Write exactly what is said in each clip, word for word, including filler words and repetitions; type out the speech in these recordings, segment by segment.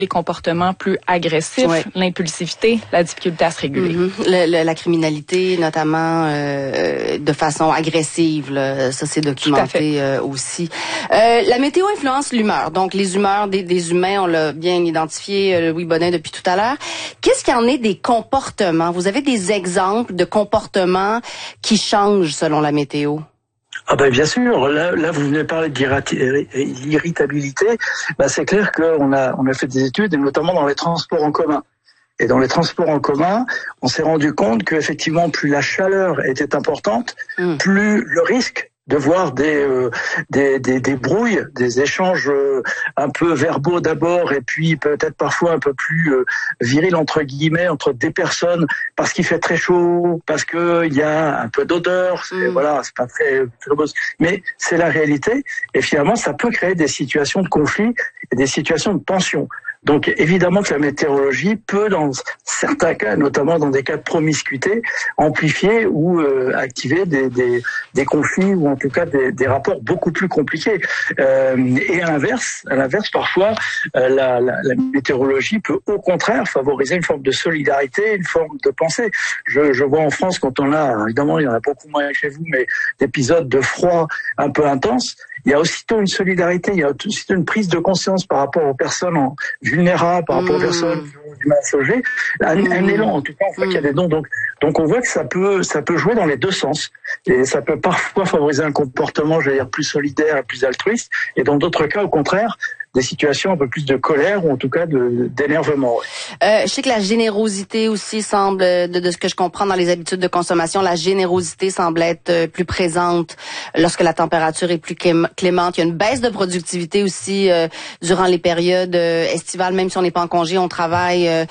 les comportements plus agressifs, ouais. l'impulsivité, la difficulté à se réguler. Mm-hmm. le, le, la criminalité, notamment euh, de façon agressive, là, ça c'est documenté euh, aussi. Euh, la météo influence l'humeur, donc les humeurs des, des humains, on l'a bien identifié, euh, Louis Bodin, depuis tout à l'heure. Qu'est-ce qu'il y en est des comportements? Vous avez des exemples de comportements qui changent selon la météo? Ah ben bien sûr, là, là vous venez de parler d'irritabilité, ben c'est clair qu'on a on a fait des études, et notamment dans les transports en commun. Et dans les transports en commun, on s'est rendu compte qu'effectivement, plus la chaleur était importante, mmh. plus le risque de voir des, euh, des, des, des brouilles, des échanges euh, un peu verbaux d'abord, et puis peut-être parfois un peu plus euh, virils entre guillemets entre des personnes, parce qu'il fait très chaud, parce que il y a un peu d'odeur, c'est, mmh. voilà, c'est pas très, très beau, mais c'est la réalité. Et finalement, ça peut créer des situations de conflit et des situations de tension. Donc évidemment que la météorologie peut, dans certains cas, notamment dans des cas de promiscuité, amplifier ou euh, activer des, des, des conflits ou en tout cas des, des rapports beaucoup plus compliqués. Euh, et à l'inverse, à l'inverse, parfois euh, la, la, la météorologie peut au contraire favoriser une forme de solidarité, une forme de pensée. Je, je vois en France, quand on a, évidemment il y en a beaucoup moins chez vous, mais d'épisodes de froid un peu intenses, il y a aussitôt une solidarité, il y a aussitôt une prise de conscience par rapport aux personnes en, vulnérables, par rapport mmh. aux personnes qui ont du mal à se loger, un, mmh. un élan, en tout cas, on voit mmh. qu'il y a des dons. Donc, donc on voit que ça peut, ça peut jouer dans les deux sens. Et ça peut parfois favoriser un comportement, j'allais dire, plus solidaire et plus altruiste. Et dans d'autres cas, au contraire, des situations un peu plus de colère ou en tout cas de, d'énervement. Ouais. Euh, je sais que la générosité aussi semble, de, de ce que je comprends dans les habitudes de consommation, la générosité semble être plus présente lorsque la température est plus clémente. Il y a une baisse de productivité aussi euh, durant les périodes euh, estivales, même si on n'est pas en congé, on travaille euh,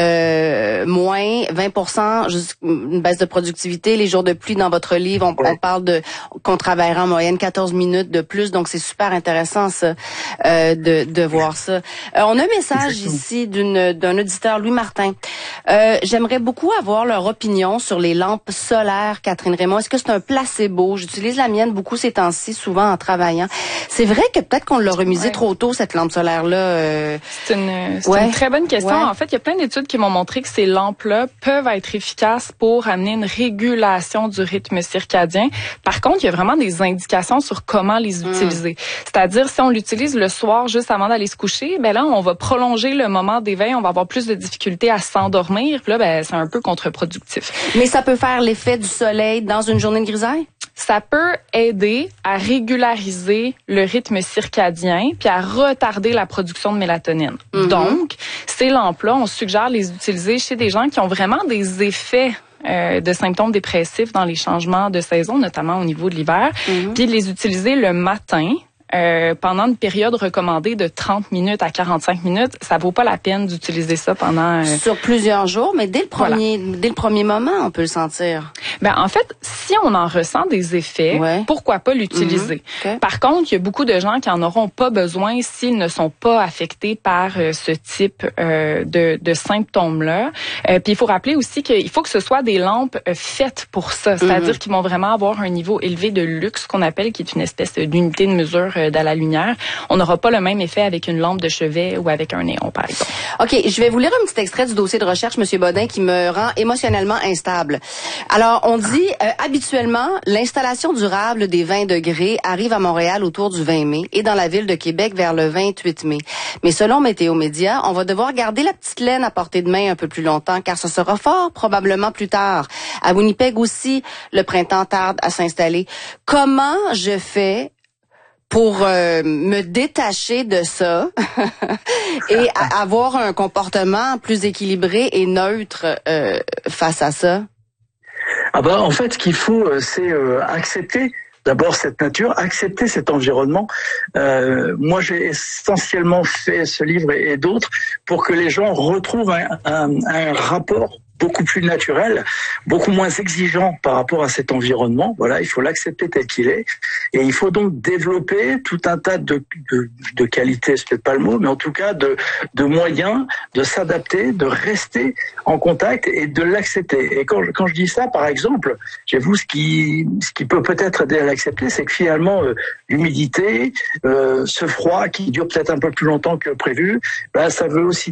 euh, moins, vingt pour cent, juste une baisse de productivité. Les jours de pluie dans votre livre, on, ouais. on parle de qu'on travaillera en moyenne quatorze minutes de plus, donc c'est super intéressant ça, euh, de De, de voir ça. Euh, on a un message ici d'une d'un auditeur, Louis Martin. Euh, j'aimerais beaucoup avoir leur opinion sur les lampes solaires, Catherine Raymond. Est-ce que c'est un placebo? J'utilise la mienne beaucoup ces temps-ci, souvent en travaillant. C'est vrai que peut-être qu'on l'a remisé ouais. trop tôt, cette lampe solaire-là. Euh... C'est, une, c'est ouais. une très bonne question. Ouais. En fait, il y a plein d'études qui m'ont montré que ces lampes-là peuvent être efficaces pour amener une régulation du rythme circadien. Par contre, il y a vraiment des indications sur comment les utiliser. Mmh. C'est-à-dire, si on l'utilise le soir, juste avant d'aller se coucher, ben là, on va prolonger le moment d'éveil, on va avoir plus de difficultés à s'endormir, puis là, ben, c'est un peu contre-productif. Mais ça peut faire l'effet du soleil dans une journée de grisaille? Ça peut aider à régulariser le rythme circadien puis à retarder la production de mélatonine. Mm-hmm. Donc, ces lampes-là, on suggère les utiliser chez des gens qui ont vraiment des effets Euh, de symptômes dépressifs dans les changements de saison, notamment au niveau de l'hiver, mm-hmm. puis de les utiliser le matin. Euh, pendant une période recommandée de trente minutes à quarante-cinq minutes, ça vaut pas la peine d'utiliser ça pendant euh... sur plusieurs jours, mais dès le premier voilà. dès le premier moment, on peut le sentir. Ben en fait, si on en ressent des effets, ouais. pourquoi pas l'utiliser. Mm-hmm. Okay. Par contre, il y a beaucoup de gens qui en auront pas besoin s'ils ne sont pas affectés par euh, ce type euh, de de symptômes-là. Euh, puis il faut rappeler aussi qu'il faut que ce soit des lampes euh, faites pour ça, c'est-à-dire mm-hmm. qu'ils vont vraiment avoir un niveau élevé de luxe qu'on appelle, qui est une espèce d'unité de mesure de la lumière. On n'aura pas le même effet avec une lampe de chevet ou avec un néon, par exemple. OK, je vais vous lire un petit extrait du dossier de recherche, M. Bodin, qui me rend émotionnellement instable. Alors, on dit, euh, habituellement, l'installation durable des vingt degrés arrive à Montréal autour du vingt mai et dans la ville de Québec vers le vingt-huit mai. Mais selon Météo Média, on va devoir garder la petite laine à portée de main un peu plus longtemps, car ce sera fort probablement plus tard. À Winnipeg aussi, le printemps tarde à s'installer. Comment je fais pour euh, me détacher de ça et à avoir un comportement plus équilibré et neutre euh, face à ça? Ah ben, en fait, ce qu'il faut, c'est euh, accepter d'abord cette nature, accepter cet environnement. Euh, moi, j'ai essentiellement fait ce livre et, et d'autres pour que les gens retrouvent un, un, un rapport beaucoup plus naturel, beaucoup moins exigeant par rapport à cet environnement. Voilà, il faut l'accepter tel qu'il est. Et il faut donc développer tout un tas de, de, de qualités, c'est peut-être pas le mot, mais en tout cas de, de moyens de s'adapter, de rester en contact et de l'accepter. Et quand, quand je dis ça, par exemple, j'avoue ce qui, ce qui peut peut-être aider à l'accepter, c'est que finalement, euh, l'humidité, euh, ce froid qui dure peut-être un peu plus longtemps que prévu, ben, ça veut aussi